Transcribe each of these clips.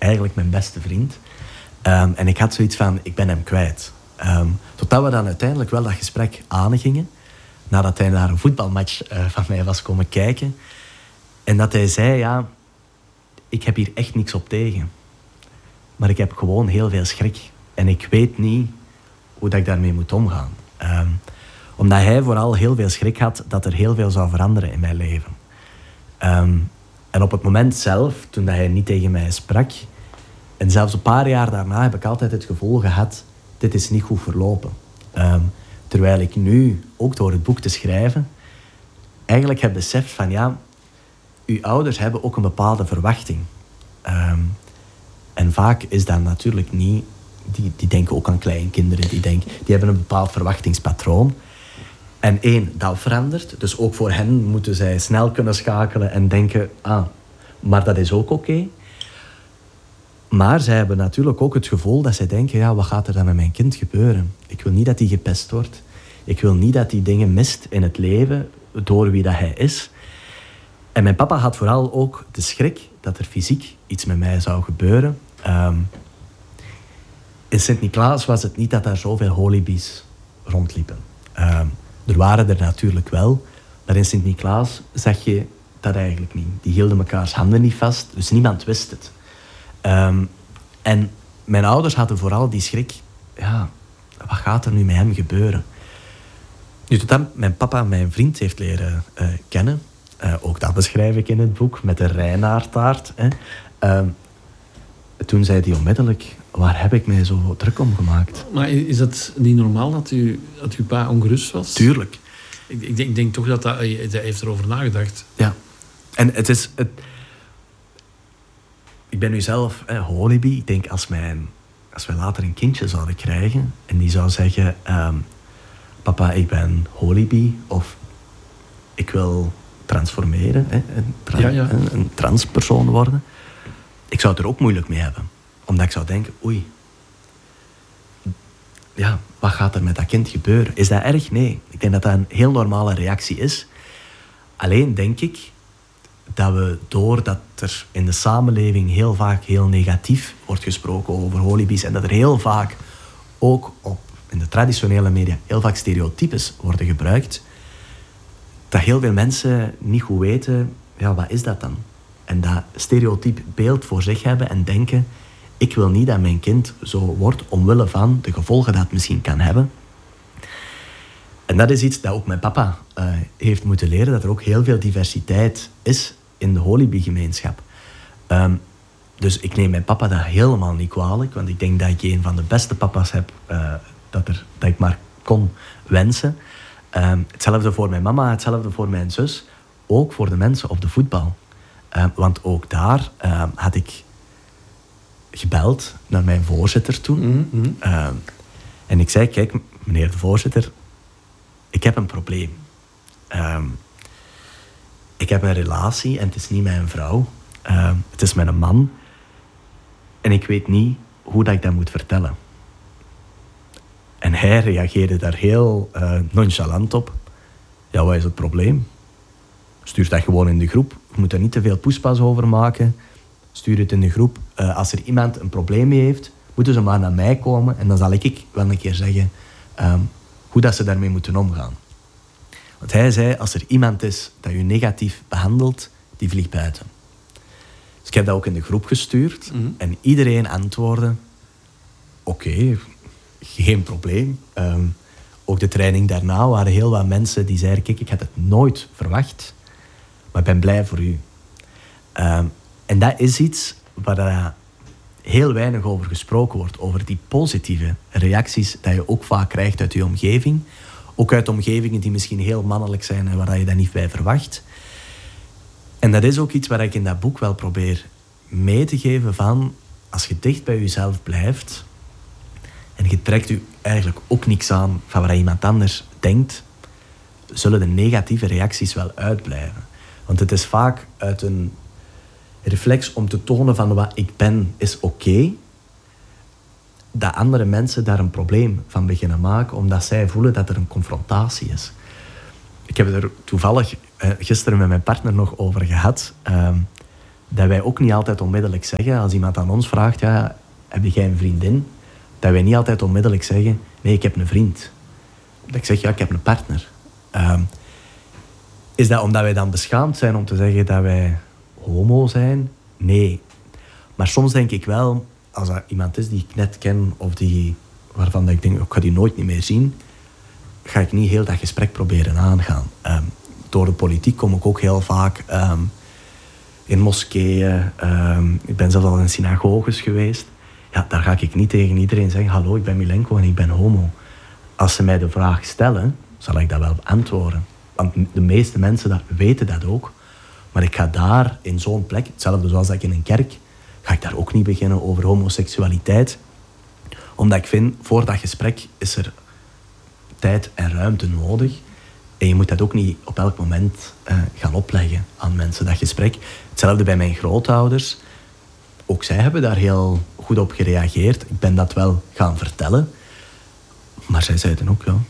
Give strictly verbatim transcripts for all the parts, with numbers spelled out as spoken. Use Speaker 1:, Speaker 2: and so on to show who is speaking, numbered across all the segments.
Speaker 1: eigenlijk mijn beste vriend. Um, en ik had zoiets van, ik ben hem kwijt. Um, totdat we dan uiteindelijk wel dat gesprek aangingen. Nadat hij naar een voetbalmatch uh, van mij was komen kijken. En dat hij zei, ja, ik heb hier echt niks op tegen. Maar ik heb gewoon heel veel schrik. En ik weet niet hoe dat ik daarmee moet omgaan. Um, omdat hij vooral heel veel schrik had dat er heel veel zou veranderen in mijn leven. Um, en op het moment zelf, toen dat hij niet tegen mij sprak... En zelfs een paar jaar daarna heb ik altijd het gevoel gehad... dit is niet goed verlopen. Um, terwijl ik nu, ook door het boek te schrijven... eigenlijk heb beseft van ja... uw ouders hebben ook een bepaalde verwachting. Um, en vaak is dat natuurlijk niet... Die, die denken ook aan kleinkinderen. Die, denken, die hebben een bepaald verwachtingspatroon. En één, dat verandert. Dus ook voor hen moeten zij snel kunnen schakelen en denken... ah, maar dat is ook oké. Okay. Maar zij hebben natuurlijk ook het gevoel dat zij denken... ja, wat gaat er dan met mijn kind gebeuren? Ik wil niet dat hij gepest wordt. Ik wil niet dat hij dingen mist in het leven door wie dat hij is. En mijn papa had vooral ook de schrik dat er fysiek iets met mij zou gebeuren. Um, in Sint-Niklaas was het niet dat daar zoveel holibies rondliepen. Um, er waren er natuurlijk wel. Maar in Sint-Niklaas zag je dat eigenlijk niet. Die hielden mekaars handen niet vast. Dus niemand wist het. Um, en mijn ouders hadden vooral die schrik. Ja, wat gaat er nu met hem gebeuren? Nu, totdat mijn papa mijn vriend heeft leren uh, kennen. Uh, ook dat beschrijf ik in het boek. Met de Reinaardtaart. Hè. Um, toen zei hij onmiddellijk... waar heb ik mij zo druk om gemaakt?
Speaker 2: Maar is het niet normaal dat, u, dat uw pa ongerust was?
Speaker 1: Tuurlijk.
Speaker 2: Ik, ik, denk, ik denk toch dat dat... Hij heeft erover nagedacht.
Speaker 1: Ja. En het is... Het, ik ben nu zelf eh, holibi. Ik denk als, mijn, als we later een kindje zouden krijgen... en die zou zeggen... Um, papa, ik ben holibi. Of ik wil transformeren. Eh, een, tra- ja, ja. Een, een transpersoon worden. Ik zou het er ook moeilijk mee hebben. Omdat ik zou denken... Oei. Ja, wat gaat er met dat kind gebeuren? Is dat erg? Nee. Ik denk dat dat een heel normale reactie is. Alleen denk ik... dat we, doordat er in de samenleving heel vaak heel negatief wordt gesproken over holibies en dat er heel vaak ook op, in de traditionele media heel vaak stereotypes worden gebruikt, dat heel veel mensen niet goed weten, ja, wat is dat dan? En dat stereotyp beeld voor zich hebben en denken, ik wil niet dat mijn kind zo wordt omwille van de gevolgen dat het misschien kan hebben. En dat is iets dat ook mijn papa uh, heeft moeten leren, dat er ook heel veel diversiteit is in de holibi-gemeenschap. Um, dus ik neem mijn papa dat helemaal niet kwalijk, want ik denk dat ik een van de beste papa's heb uh, dat, er, dat ik maar kon wensen. Um, hetzelfde voor mijn mama, hetzelfde voor mijn zus, ook voor de mensen op de voetbal. Um, want ook daar um, had ik gebeld naar mijn voorzitter toen. Mm-hmm. Um, en ik zei, kijk, meneer de voorzitter, ik heb een probleem. Um, ik heb een relatie en het is niet mijn vrouw. Um, het is met een man. En ik weet niet hoe dat ik dat moet vertellen. En hij reageerde daar heel uh, nonchalant op. Ja, wat is het probleem? Stuur dat gewoon in de groep. Je moet er niet te veel poespas over maken. Stuur het in de groep. Uh, als er iemand een probleem mee heeft, moeten ze maar naar mij komen. En dan zal ik wel een keer zeggen um, hoe dat ze daarmee moeten omgaan. Want hij zei, als er iemand is dat je negatief behandelt, die vliegt buiten. Dus ik heb dat ook in de groep gestuurd. Mm-hmm. En iedereen antwoordde, oké, okay, geen probleem. Um, ook de training daarna waren heel wat mensen die zeiden, kijk, ik had het nooit verwacht, maar ik ben blij voor u. Um, en dat is iets waar er heel weinig over gesproken wordt, over die positieve reacties dat je ook vaak krijgt uit je omgeving. Ook uit omgevingen die misschien heel mannelijk zijn en waar je dat niet bij verwacht. En dat is ook iets waar ik in dat boek wel probeer mee te geven van, als je dicht bij jezelf blijft en je trekt u eigenlijk ook niks aan van wat iemand anders denkt, zullen de negatieve reacties wel uitblijven. Want het is vaak uit een reflex om te tonen van wat ik ben is oké, okay, dat andere mensen daar een probleem van beginnen maken, omdat zij voelen dat er een confrontatie is. Ik heb het er toevallig uh, gisteren met mijn partner nog over gehad. Uh, dat wij ook niet altijd onmiddellijk zeggen, als iemand aan ons vraagt, ja, heb jij een vriendin? Dat wij niet altijd onmiddellijk zeggen, nee, ik heb een vriend. Dat ik zeg, ja, ik heb een partner. Um, is dat omdat wij dan beschaamd zijn om te zeggen dat wij homo zijn? Nee. Maar soms denk ik wel, als er iemand is die ik net ken, of die, waarvan ik denk, ik ga die nooit niet meer zien, ga ik niet heel dat gesprek proberen aangaan. Um, door de politiek kom ik ook heel vaak um, in moskeeën. Um, ik ben zelfs al in synagoges geweest. Ja, daar ga ik niet tegen iedereen zeggen, hallo, ik ben Milenko en ik ben homo. Als ze mij de vraag stellen, zal ik dat wel beantwoorden. Want de meeste mensen dat weten dat ook. Maar ik ga daar in zo'n plek, hetzelfde zoals dat ik in een kerk, ga ik daar ook niet beginnen over homoseksualiteit. Omdat ik vind, voor dat gesprek is er tijd en ruimte nodig. En je moet dat ook niet op elk moment uh, gaan opleggen aan mensen, dat gesprek. Hetzelfde bij mijn grootouders. Ook zij hebben daar heel goed op gereageerd. Ik ben dat wel gaan vertellen. Maar zij zeiden ook, ja, oké.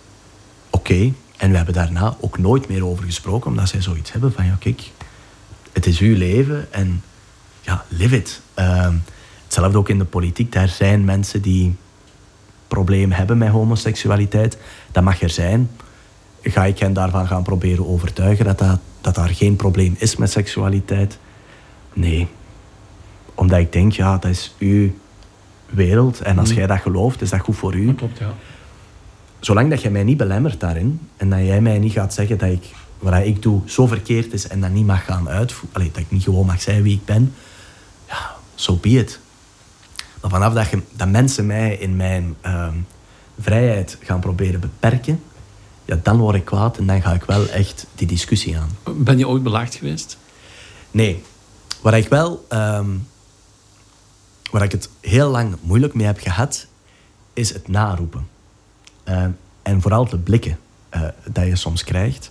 Speaker 1: Okay. En we hebben daarna ook nooit meer over gesproken, omdat zij zoiets hebben van, ja, kijk, het is uw leven en ja, live it. Uh, hetzelfde ook in de politiek. Daar zijn mensen die problemen hebben met homoseksualiteit. Dat mag er zijn. Ga ik hen daarvan gaan proberen overtuigen dat, dat, dat daar geen probleem is met seksualiteit? Nee. Omdat ik denk, ja, dat is uw wereld. En als mm. jij dat gelooft, is dat goed voor u.
Speaker 2: Dat klopt, ja.
Speaker 1: Zolang dat jij mij niet belemmert daarin, en dat jij mij niet gaat zeggen dat ik, wat ik doe zo verkeerd is en dat niet mag gaan uitvoeren, allee, dat ik niet gewoon mag zijn wie ik ben, ja, so be it. Maar vanaf dat, je, dat mensen mij in mijn uh, vrijheid gaan proberen beperken, ja, dan word ik kwaad en dan ga ik wel echt die discussie aan.
Speaker 2: Ben je ooit belaagd geweest?
Speaker 1: Nee. Waar ik wel, um, waar ik het heel lang moeilijk mee heb gehad, is het naroepen. Uh, en vooral de blikken uh, dat je soms krijgt.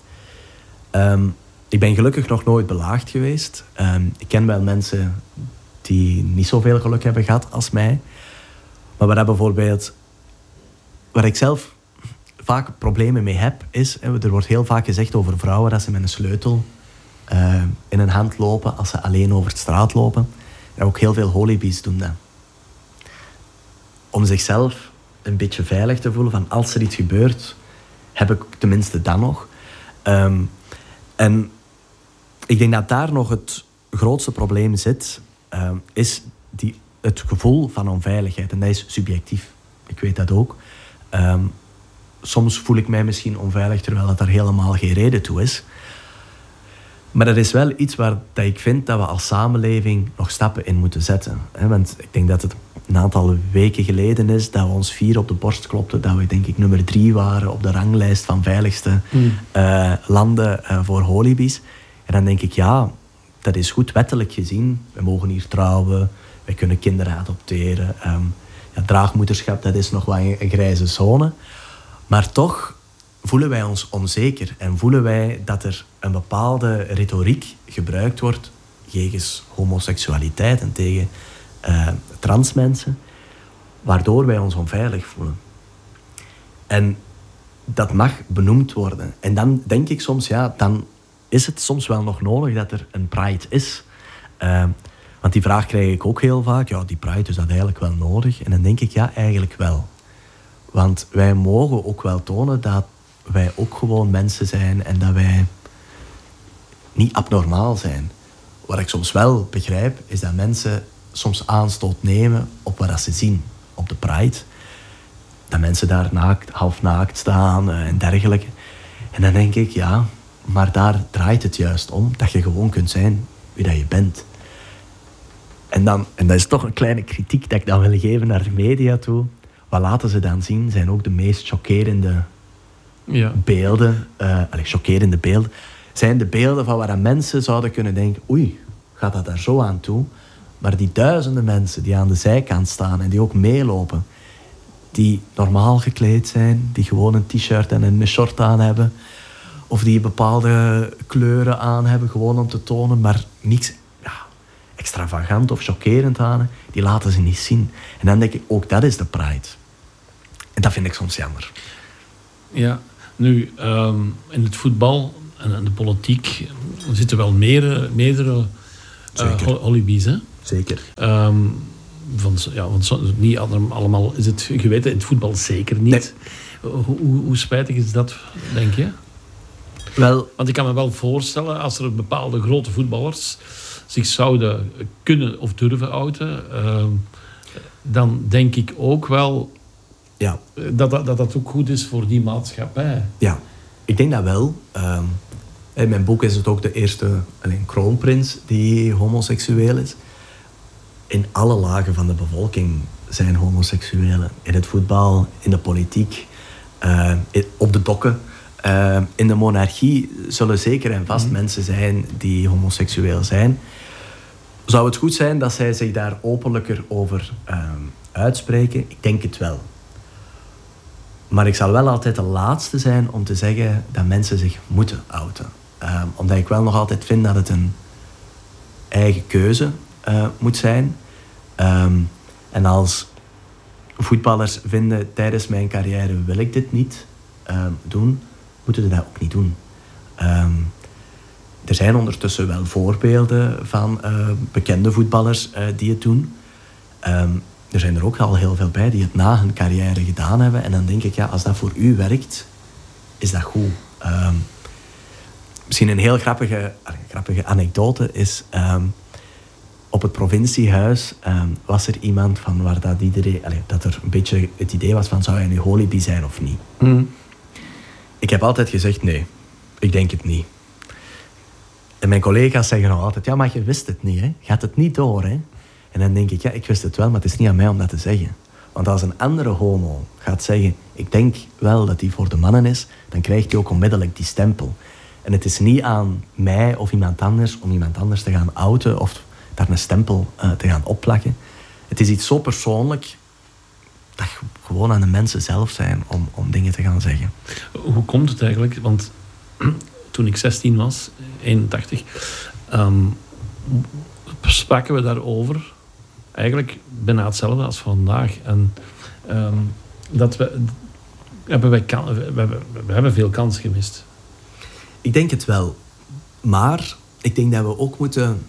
Speaker 1: Um, ik ben gelukkig nog nooit belaagd geweest. Um, ik ken wel mensen die niet zoveel geluk hebben gehad als mij. Maar waar, bijvoorbeeld, waar ik zelf vaak problemen mee heb, is, er wordt heel vaak gezegd over vrouwen dat ze met een sleutel uh, in een hand lopen als ze alleen over de straat lopen. En ook heel veel holibies doen dat. Om zichzelf een beetje veilig te voelen van als er iets gebeurt, heb ik tenminste dat nog. Um, en ik denk dat daar nog het grootste probleem zit, um, is die, het gevoel van onveiligheid. En dat is subjectief. Ik weet dat ook. Um, soms voel ik mij misschien onveilig, terwijl dat er helemaal geen reden toe is. Maar dat is wel iets waar dat ik vind dat we als samenleving nog stappen in moeten zetten. Want ik denk dat het een aantal weken geleden is dat we ons vier op de borst klopten, dat we denk ik nummer drie waren op de ranglijst van veiligste mm. uh, landen uh, voor holibies. En dan denk ik, ja, dat is goed wettelijk gezien. We mogen hier trouwen, we kunnen kinderen adopteren. Um, ja, draagmoederschap, dat is nog wel een, een grijze zone. Maar toch voelen wij ons onzeker en voelen wij dat er een bepaalde retoriek gebruikt wordt jegens homoseksualiteit en tegen uh, transmensen, waardoor wij ons onveilig voelen. En dat mag benoemd worden. En dan denk ik soms, ja, dan is het soms wel nog nodig dat er een pride is. Uh, want die vraag krijg ik ook heel vaak. Ja, die pride, is dat eigenlijk wel nodig? En dan denk ik, ja, eigenlijk wel. Want wij mogen ook wel tonen dat wij ook gewoon mensen zijn en dat wij niet abnormaal zijn. Wat ik soms wel begrijp, is dat mensen soms aanstoot nemen op wat ze zien op de Pride. Dat mensen daar naakt, half naakt staan en dergelijke. En dan denk ik, ja, maar daar draait het juist om. Dat je gewoon kunt zijn wie dat je bent. En, dan, en dat is toch een kleine kritiek dat ik dan wil geven naar de media toe. Wat laten ze dan zien, zijn ook de meest chockerende ja. beelden. Uh, allez, chockerende beelden. Zijn de beelden van waar mensen zouden kunnen denken, oei, gaat dat daar zo aan toe? Maar die duizenden mensen die aan de zijkant staan en die ook meelopen, die normaal gekleed zijn, die gewoon een t-shirt en een short aan hebben, of die bepaalde kleuren aan hebben, gewoon om te tonen, maar niets ja, extravagant of chockerend aan, die laten ze niet zien. En dan denk ik, ook dat is de Pride. En dat vind ik soms jammer.
Speaker 2: Ja, nu, um, in het voetbal en in de politiek zitten wel meerdere, meerdere
Speaker 1: Zeker.
Speaker 2: Uh, holibies, hè?
Speaker 1: Zeker.
Speaker 2: Um, van, ja, want niet allemaal is het geweten in het voetbal zeker niet. Nee. Hoe, hoe, hoe spijtig is dat, denk je?
Speaker 1: Wel,
Speaker 2: want ik kan me wel voorstellen, als er bepaalde grote voetballers zich zouden kunnen of durven outen, uh, dan denk ik ook wel
Speaker 1: ja.
Speaker 2: dat, dat, dat dat ook goed is voor die maatschappij.
Speaker 1: Ja, ik denk dat wel. Um, in mijn boek is het ook de eerste alleen, kroonprins die homoseksueel is. In alle lagen van de bevolking zijn homoseksuelen. In het voetbal, in de politiek, uh, op de dokken. Uh, in de monarchie zullen zeker en vast mm-hmm. mensen zijn die homoseksueel zijn. Zou het goed zijn dat zij zich daar openlijker over uh, uitspreken? Ik denk het wel. Maar ik zal wel altijd de laatste zijn om te zeggen dat mensen zich moeten outen. Uh, omdat ik wel nog altijd vind dat het een eigen keuze uh, moet zijn. Um, en als voetballers vinden tijdens mijn carrière wil ik dit niet uh, doen, moeten ze dat ook niet doen. Um, er zijn ondertussen wel voorbeelden van uh, bekende voetballers uh, die het doen. Um, er zijn er ook al heel veel bij die het na hun carrière gedaan hebben. En dan denk ik, ja, als dat voor u werkt, is dat goed. Um, misschien een heel grappige, grappige anekdote is... Um, op het provinciehuis um, was er iemand van waar dat iedereen... Allee, dat er een beetje het idee was van, zou hij nu holibi zijn of niet? Mm. Ik heb altijd gezegd, nee, ik denk het niet. En mijn collega's zeggen nog altijd, ja, maar je wist het niet, hè? Gaat het niet door, hè? En dan denk ik, ja, ik wist het wel, maar het is niet aan mij om dat te zeggen. Want als een andere homo gaat zeggen, ik denk wel dat die voor de mannen is, dan krijgt hij ook onmiddellijk die stempel. En het is niet aan mij of iemand anders om iemand anders te gaan outen of daar een stempel uh, te gaan opplakken. Het is iets zo persoonlijk dat gewoon aan de mensen zelf zijn om, om dingen te gaan zeggen.
Speaker 2: Hoe komt het eigenlijk? Want toen ik zestien was, eenentachtig, um, spraken we daarover. Eigenlijk bijna hetzelfde als vandaag. En um, dat we, hebben wij kan, we, hebben, we hebben veel kansen gemist.
Speaker 1: Ik denk het wel. Maar ik denk dat we ook moeten...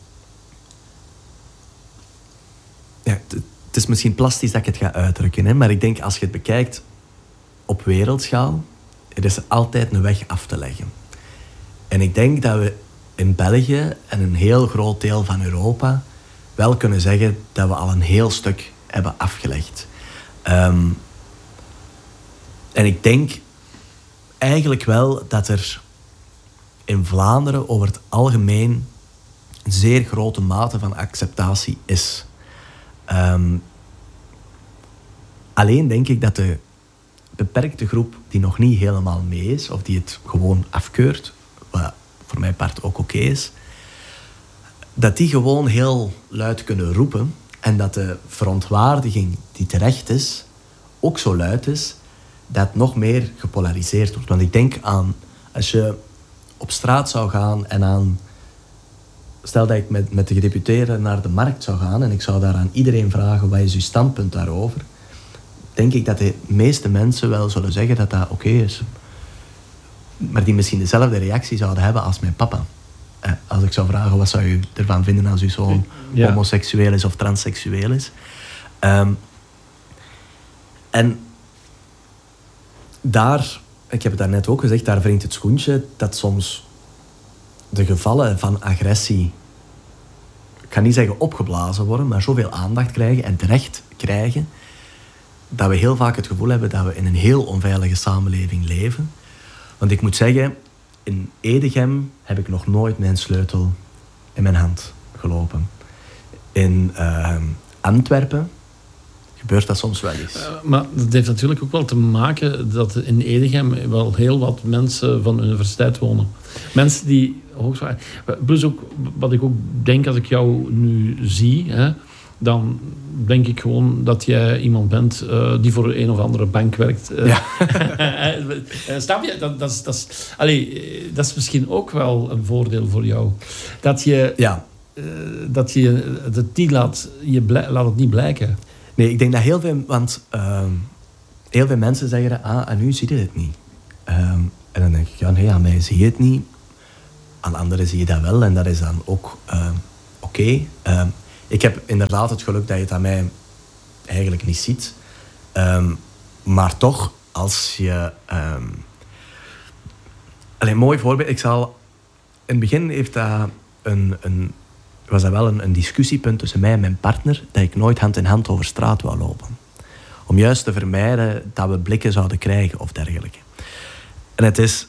Speaker 1: Ja, het is misschien plastisch dat ik het ga uitdrukken, hè, maar ik denk als je het bekijkt op wereldschaal, er is altijd een weg af te leggen. En ik denk dat we in België en een heel groot deel van Europa wel kunnen zeggen dat we al een heel stuk hebben afgelegd. Um, en ik denk eigenlijk wel dat er in Vlaanderen over het algemeen een zeer grote mate van acceptatie is. Um, alleen denk ik dat de beperkte groep die nog niet helemaal mee is, of die het gewoon afkeurt, wat voor mijn part ook oké is, dat die gewoon heel luid kunnen roepen en dat de verontwaardiging die terecht is, ook zo luid is, dat nog meer gepolariseerd wordt. Want ik denk aan, als je op straat zou gaan en aan... Stel dat ik met, met de gedeputeerden naar de markt zou gaan en ik zou daar aan iedereen vragen, wat is uw standpunt daarover? Denk ik dat de meeste mensen wel zullen zeggen dat dat oké is. Maar die misschien dezelfde reactie zouden hebben als mijn papa. Eh, als ik zou vragen, wat zou u ervan vinden als uw zoon ja. homoseksueel is of transseksueel is? Um, en daar, ik heb het daarnet ook gezegd, daar wringt het schoentje dat soms de gevallen van agressie, ik ga niet zeggen opgeblazen worden, maar zoveel aandacht krijgen en terecht krijgen, dat we heel vaak het gevoel hebben dat we in een heel onveilige samenleving leven. Want ik moet zeggen, in Edegem heb ik nog nooit mijn sleutel in mijn hand gelopen. In uh, Antwerpen gebeurt dat soms wel eens. Uh,
Speaker 2: maar dat heeft natuurlijk ook wel te maken dat in Edegem wel heel wat mensen van de universiteit wonen. Mensen die hoogzwaar... Plus ook, wat ik ook denk als ik jou nu zie, hè, dan denk ik gewoon dat jij iemand bent uh, die voor een of andere bank werkt. Uh, ja. Snap je? Dat, dat, is, dat, is, allee, dat is misschien ook wel een voordeel voor jou. Dat je,
Speaker 1: ja.
Speaker 2: uh, dat je het niet laat, je bl- laat het niet blijken.
Speaker 1: Nee, ik denk dat heel veel... Want uh, heel veel mensen zeggen, ah, aan u zie je het niet. Um, en dan denk ik, ja, nee, aan mij zie je het niet. Aan anderen zie je dat wel. En dat is dan ook uh, oké. Okay. Um, ik heb inderdaad het geluk dat je het aan mij eigenlijk niet ziet. Um, maar toch, als je... Um... Allee, mooi voorbeeld. Ik zal... In het begin heeft dat een, een, was dat wel een, een discussiepunt tussen mij en mijn partner, dat ik nooit hand in hand over straat wou lopen. Om juist te vermijden dat we blikken zouden krijgen of dergelijke. En het is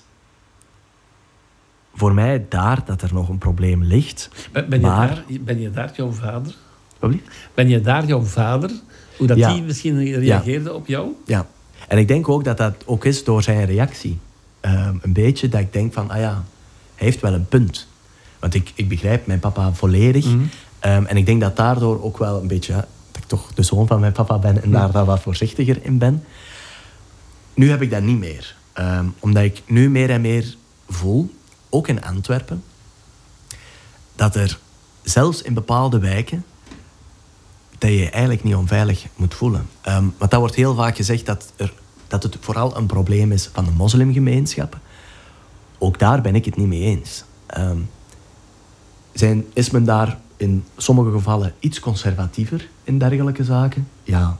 Speaker 1: voor mij daar dat er nog een probleem ligt.
Speaker 2: Ben, ben, je,
Speaker 1: maar...
Speaker 2: daar, ben je daar jouw vader?
Speaker 1: Wat
Speaker 2: ben je daar jouw vader? Hoe dat
Speaker 1: ja.
Speaker 2: die misschien reageerde
Speaker 1: ja.
Speaker 2: op jou?
Speaker 1: Ja. En ik denk ook dat dat ook is door zijn reactie. Um, een beetje dat ik denk van, ah ja, hij heeft wel een punt. Want ik, ik begrijp mijn papa volledig. Mm-hmm. Um, en ik denk dat daardoor ook wel een beetje... Ja, dat ik toch de zoon van mijn papa ben en daar dan wat voorzichtiger in ben. Nu heb ik dat niet meer. Um, omdat ik nu meer en meer voel, ook in Antwerpen, dat er zelfs in bepaalde wijken dat je je eigenlijk niet onveilig moet voelen. Um, want dat wordt heel vaak gezegd dat, er, dat het vooral een probleem is van de moslimgemeenschap. Ook daar ben ik het niet mee eens. Um, zijn, is men daar in sommige gevallen iets conservatiever in dergelijke zaken? Ja.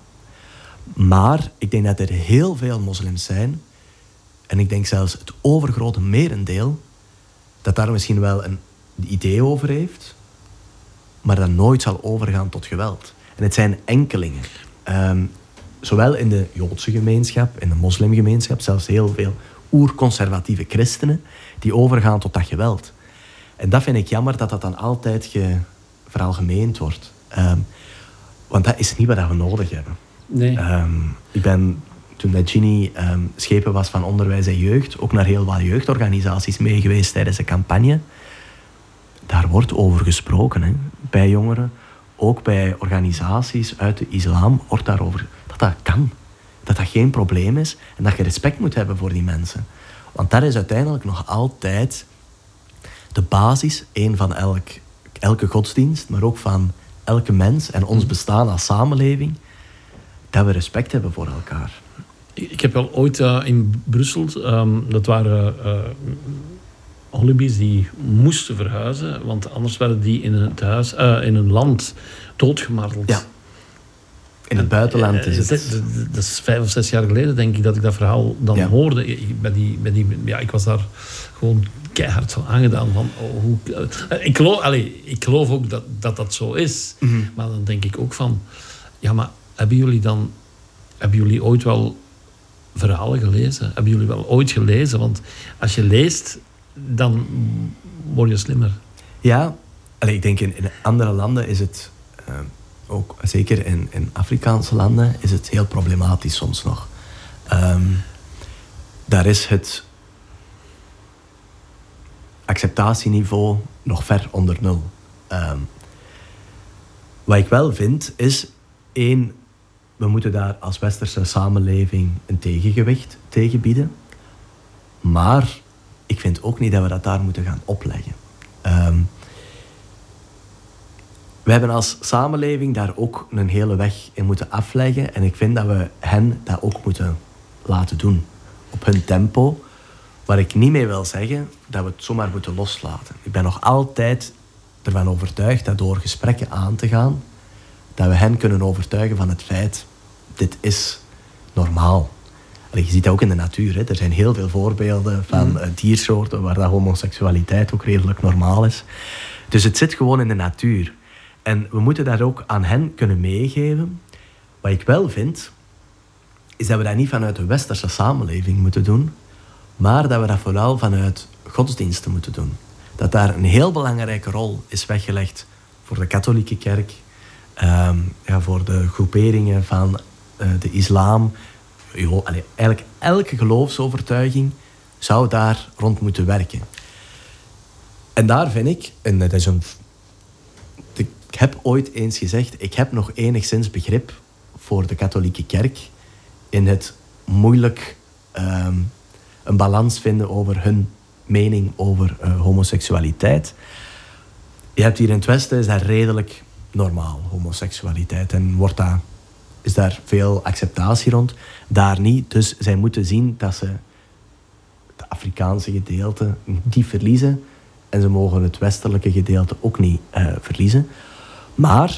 Speaker 1: Maar ik denk dat er heel veel moslims zijn, en ik denk zelfs het overgrote merendeel, dat daar misschien wel een idee over heeft, maar dat nooit zal overgaan tot geweld. En het zijn enkelingen. Um, zowel in de Joodse gemeenschap, in de moslimgemeenschap, zelfs heel veel oerconservatieve christenen, die overgaan tot dat geweld. En dat vind ik jammer dat dat dan altijd ge, veralgemeend wordt. Um, want dat is niet wat we nodig hebben.
Speaker 2: Nee.
Speaker 1: Um, ik ben, toen dat Ginny um, schepen was van onderwijs en jeugd, ook naar heel wat jeugdorganisaties mee geweest tijdens de campagne. Daar wordt over gesproken, hè, bij jongeren. Ook bij organisaties uit de islam wordt daarover dat dat kan. Dat dat geen probleem is en dat je respect moet hebben voor die mensen. Want dat is uiteindelijk nog altijd de basis, één van elk, elke godsdienst, maar ook van elke mens en ons bestaan als samenleving, dat we respect hebben voor elkaar.
Speaker 2: Ik heb wel ooit uh, in Brussel, um, dat waren uh, holibies die moesten verhuizen, want anders werden die in het huis, uh, in een land doodgemarteld.
Speaker 1: Ja. In het buitenland is het...
Speaker 2: Dat, dat, dat is vijf of zes jaar geleden, denk ik, dat ik dat verhaal dan ja. hoorde. Ik, bij die, bij die, ja, ik was daar gewoon keihard van aangedaan. Van, oh, hoe, uh, ik, geloof, allez, ik geloof ook dat, dat dat zo is. Mm-hmm. Maar dan denk ik ook van... Ja, maar hebben jullie dan... Hebben jullie ooit wel verhalen gelezen? Hebben jullie wel ooit gelezen? Want als je leest, dan word je slimmer.
Speaker 1: Ja, allez, ik denk in, in andere landen is het... Uh, ook zeker in, in Afrikaanse landen is het heel problematisch soms nog. Um, daar is het acceptatieniveau nog ver onder nul. Um, wat ik wel vind is, één, we moeten daar als westerse samenleving een tegengewicht tegen bieden. Maar ik vind ook niet dat we dat daar moeten gaan opleggen. Um, We hebben als samenleving daar ook een hele weg in moeten afleggen. En ik vind dat we hen dat ook moeten laten doen. Op hun tempo. Waar ik niet mee wil zeggen dat we het zomaar moeten loslaten. Ik ben nog altijd ervan overtuigd dat door gesprekken aan te gaan, dat we hen kunnen overtuigen van het feit, dit is normaal. Allee, je ziet dat ook in de natuur. Hè. Er zijn heel veel voorbeelden van mm. uh, diersoorten waar dat homoseksualiteit ook redelijk normaal is. Dus het zit gewoon in de natuur. En we moeten dat ook aan hen kunnen meegeven. Wat ik wel vind, is dat we dat niet vanuit de westerse samenleving moeten doen, maar dat we dat vooral vanuit godsdiensten moeten doen. Dat daar een heel belangrijke rol is weggelegd voor de katholieke kerk, um, ja, voor de groeperingen van uh, de islam. Jo, allee, eigenlijk elke geloofsovertuiging zou daar rond moeten werken. En daar vind ik, en dat is een... Ik heb ooit eens gezegd, ik heb nog enigszins begrip voor de katholieke kerk in het moeilijk um, een balans vinden over hun mening over uh, homoseksualiteit. Je hebt hier in het Westen, is dat redelijk normaal, homoseksualiteit. En wordt dat, is daar veel acceptatie rond. Daar niet. Dus zij moeten zien dat ze het Afrikaanse gedeelte niet verliezen en ze mogen het westelijke gedeelte ook niet uh, verliezen. Maar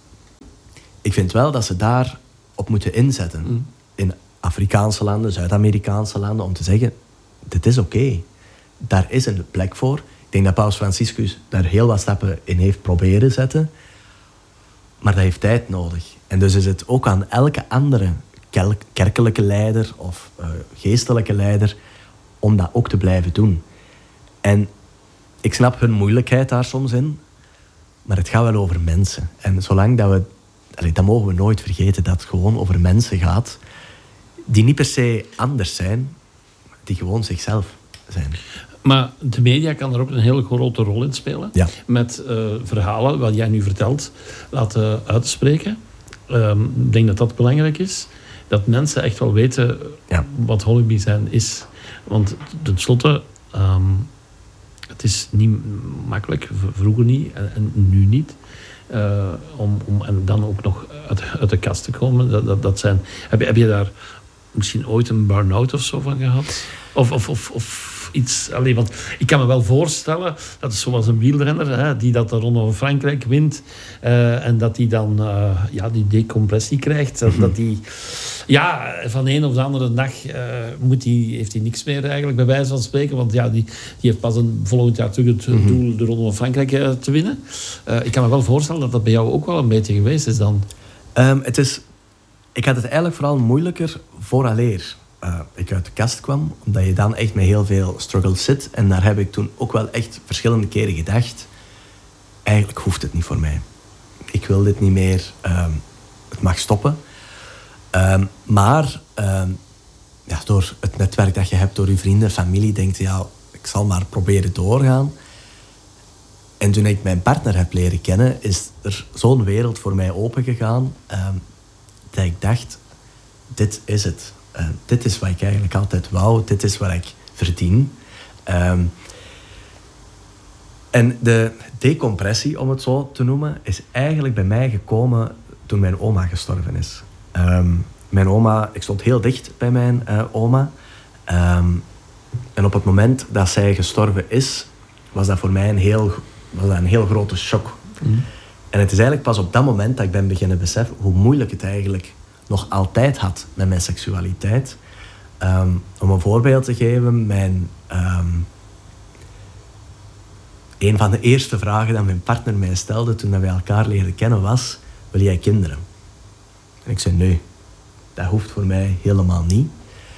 Speaker 1: ik vind wel dat ze daar op moeten inzetten. Mm. In Afrikaanse landen, Zuid-Amerikaanse landen, om te zeggen, dit is oké. Okay. Daar is een plek voor. Ik denk dat Paus Franciscus daar heel wat stappen in heeft proberen zetten. Maar dat heeft tijd nodig. En dus is het ook aan elke andere kerkelijke leider of uh, geestelijke leider om dat ook te blijven doen. En ik snap hun moeilijkheid daar soms in, maar het gaat wel over mensen. En zolang dat we... Allee, dat mogen we nooit vergeten, dat het gewoon over mensen gaat die niet per se anders zijn, die gewoon zichzelf zijn. Maar
Speaker 2: de media kan er ook een hele grote rol in spelen.
Speaker 1: Ja.
Speaker 2: Met uh, verhalen, wat jij nu vertelt, laten uitspreken. Um, ik denk dat dat belangrijk is. Dat mensen echt wel weten ja. wat Hollyby zijn is. Want tenslotte, um, het is niet makkelijk, vroeger niet en, en nu niet. Uh, om, om en dan ook nog uit, uit de kast te komen. Dat, dat, dat zijn, heb, je, heb je daar misschien ooit een burn-out of zo van gehad? Of, of, of, of iets... Allee, want ik kan me wel voorstellen, dat is zoals een wielrenner, hè, die dat de Ronde van Frankrijk wint, uh, en dat die dan uh, ja, die decompressie krijgt. Dat, dat die... Ja, van de een of de andere dag uh, moet die, heeft hij niks meer eigenlijk, bij wijze van spreken. Want ja, die, die heeft pas een volgend jaar terug het mm-hmm. doel de Ronde van Frankrijk uh, te winnen. Uh, ik kan me wel voorstellen dat dat bij jou ook wel een beetje geweest is dan.
Speaker 1: Um, het is... Ik had het eigenlijk vooral moeilijker vooraleer uh, ik uit de kast kwam. Omdat je dan echt met heel veel struggles zit. En daar heb ik toen ook wel echt verschillende keren gedacht. Eigenlijk hoeft het niet voor mij. Ik wil dit niet meer. Um, het mag stoppen. Um, maar um, ja, door het netwerk dat je hebt, door je vrienden, familie, denk je, ja, ik zal maar proberen doorgaan. En toen ik mijn partner heb leren kennen, is er zo'n wereld voor mij opengegaan, um, dat ik dacht, dit is het. Uh, dit is wat ik eigenlijk altijd wou, dit is wat ik verdien. Um, en de decompressie, om het zo te noemen, is eigenlijk bij mij gekomen toen mijn oma gestorven is. Um, mijn oma, ik stond heel dicht bij mijn uh, oma. Um, en op het moment dat zij gestorven is, was dat voor mij een heel, was dat een heel grote shock. Mm. En het is eigenlijk pas op dat moment dat ik ben beginnen beseffen hoe moeilijk het eigenlijk nog altijd had met mijn seksualiteit. Um, om een voorbeeld te geven, mijn, um, een van de eerste vragen dat mijn partner mij stelde toen wij elkaar leren kennen was, wil jij kinderen? En ik zei, nee, dat hoeft voor mij helemaal niet.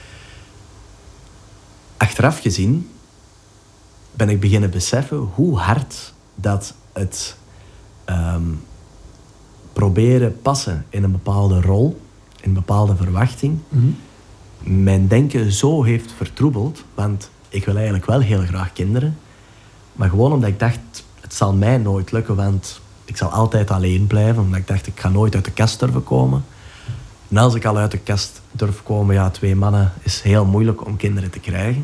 Speaker 1: Achteraf gezien ben ik beginnen beseffen hoe hard dat het um, proberen passen in een bepaalde rol, in een bepaalde verwachting, mm-hmm. mijn denken zo heeft vertroebeld. Want ik wil eigenlijk wel heel graag kinderen. Maar gewoon omdat ik dacht, het zal mij nooit lukken, want ik zal altijd alleen blijven. Omdat ik dacht, ik ga nooit uit de kast durven komen. En als ik al uit de kast durf komen, ja, twee mannen, is heel moeilijk om kinderen te krijgen.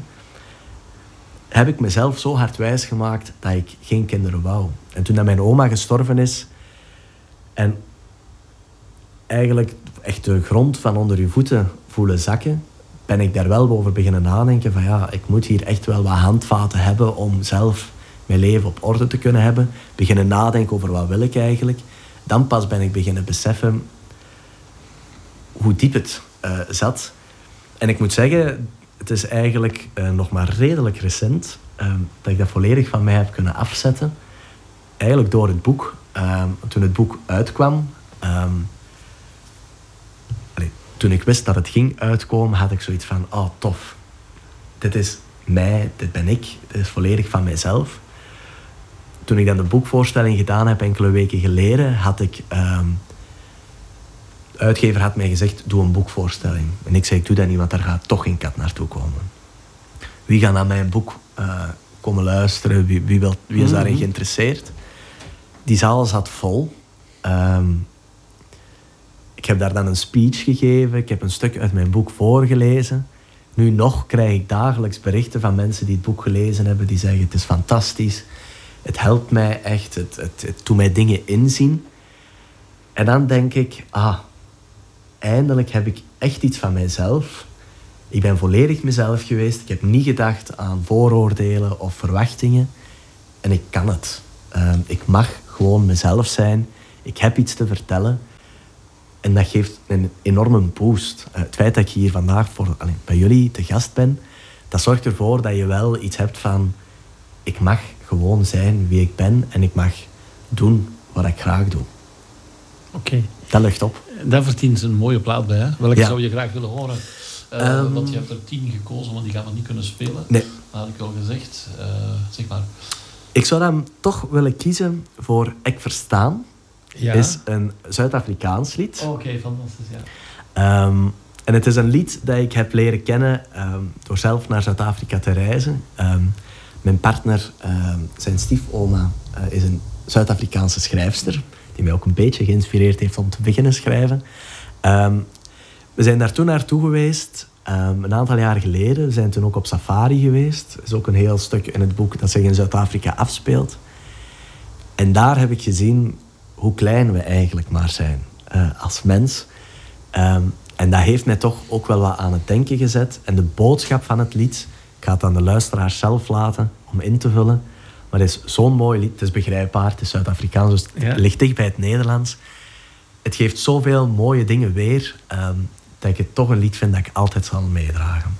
Speaker 1: Heb ik mezelf zo hard wijs gemaakt dat ik geen kinderen wou. En toen dat mijn oma gestorven is en eigenlijk echt de grond van onder je voeten voelen zakken, ben ik daar wel over beginnen nadenken van ja, ik moet hier echt wel wat handvaten hebben om zelf mijn leven op orde te kunnen hebben. Beginnen nadenken over wat wil ik eigenlijk. Dan pas ben ik beginnen beseffen hoe diep het uh, zat. En ik moet zeggen, het is eigenlijk uh, nog maar redelijk recent uh, dat ik dat volledig van mij heb kunnen afzetten. Eigenlijk door het boek. Uh, toen het boek uitkwam, um, allee, toen ik wist dat het ging uitkomen, had ik zoiets van, oh tof, dit is mij, dit ben ik, dit is volledig van mijzelf. Toen ik dan de boekvoorstelling gedaan heb, enkele weken geleden, had ik... Um, de uitgever had mij gezegd, doe een boekvoorstelling. En ik zei, ik doe dat niet, want daar gaat toch geen kat naartoe komen. Wie gaat naar mijn boek uh, komen luisteren? Wie, wie, wil, wie is daarin mm-hmm. geïnteresseerd? Die zaal zat vol. Um, ik heb daar dan een speech gegeven. Ik heb een stuk uit mijn boek voorgelezen. Nu nog krijg ik dagelijks berichten van mensen die het boek gelezen hebben. Die zeggen, het is fantastisch. Het helpt mij echt. Het, het, het doet mij dingen inzien. En dan denk ik, ah... eindelijk heb ik echt iets van mijzelf. Ik ben volledig mezelf geweest. Ik heb niet gedacht aan vooroordelen of verwachtingen. en ik kan het. Uh, ik mag gewoon mezelf zijn. Ik heb iets te vertellen. En dat geeft een enorme boost. Uh, het feit dat ik hier vandaag voor, allee, bij jullie te gast ben, dat zorgt ervoor dat je wel iets hebt van... Ik mag gewoon zijn wie ik ben en ik mag doen wat ik graag doe.
Speaker 2: Oké. Okay.
Speaker 1: Dat lucht op.
Speaker 2: Daar verdient ze een mooie plaat bij. Hè? Welke ja. zou je graag willen horen? Uh, um, want je hebt er tien gekozen, want die gaan we niet kunnen spelen.
Speaker 1: Nee.
Speaker 2: Dat had ik al gezegd. Uh, zeg maar.
Speaker 1: Ik zou dan toch willen kiezen voor Ik Verstaan.
Speaker 2: Ja.
Speaker 1: Is een Zuid-Afrikaans lied.
Speaker 2: Oh, Oké, okay, fantastisch, ja.
Speaker 1: Um, en het is een lied dat ik heb leren kennen um, door zelf naar Zuid-Afrika te reizen. Um, mijn partner, um, zijn stiefoma, uh, is een Zuid-Afrikaanse schrijfster, die mij ook een beetje geïnspireerd heeft om te beginnen schrijven. Um, we zijn daar toen naartoe geweest, um, een aantal jaar geleden. We zijn toen ook op safari geweest. Er is ook een heel stuk in het boek dat zich in Zuid-Afrika afspeelt. En daar heb ik gezien hoe klein we eigenlijk maar zijn uh, als mens. Um, en dat heeft mij toch ook wel wat aan het denken gezet. En de boodschap van het lied, ik ga het aan de luisteraars zelf laten om in te vullen. Maar het is zo'n mooi lied, het is begrijpbaar, het is Zuid-Afrikaans, dus het ja. ligt dicht bij het Nederlands. Het geeft zoveel mooie dingen weer, um, dat ik het toch een lied vind dat ik altijd zal meedragen.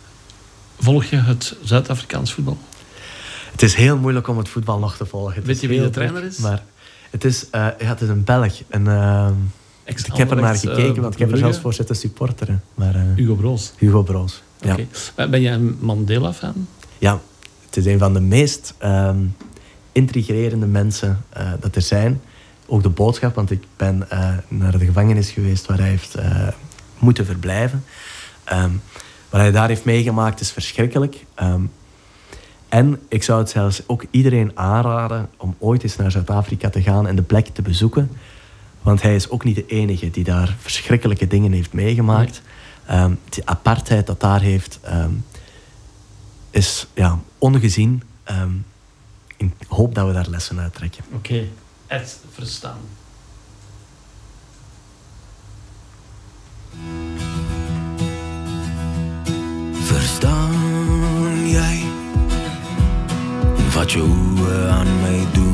Speaker 2: Volg je het Zuid-Afrikaans voetbal?
Speaker 1: Het is heel moeilijk om het voetbal nog te volgen. Het
Speaker 2: Weet je wie de trainer is?
Speaker 1: Maar het is, uh, ja, het is een Belg. Een, uh, ik heb er naar gekeken, uh, want ik heb er zelfs voor zitten supporteren. Maar, uh,
Speaker 2: Hugo Broos.
Speaker 1: Hugo Broos, ja.
Speaker 2: Okay. Ben jij een Mandela-fan?
Speaker 1: Ja, het is een van de meest um, intrigerende mensen uh, dat er zijn. Ook de boodschap, want ik ben uh, naar de gevangenis geweest waar hij heeft uh, moeten verblijven. Um, wat hij daar heeft meegemaakt is verschrikkelijk. Um, en ik zou het zelfs ook iedereen aanraden om ooit eens naar Zuid-Afrika te gaan en de plek te bezoeken. Want hij is ook niet de enige die daar verschrikkelijke dingen heeft meegemaakt. Um, die apartheid dat daar heeft, um, is ja, ongezien. Um, ik hoop dat we daar lessen uit trekken.
Speaker 2: Oké, okay. Het verstaan.
Speaker 3: Verstaan jij wat je ogen aan mij doen?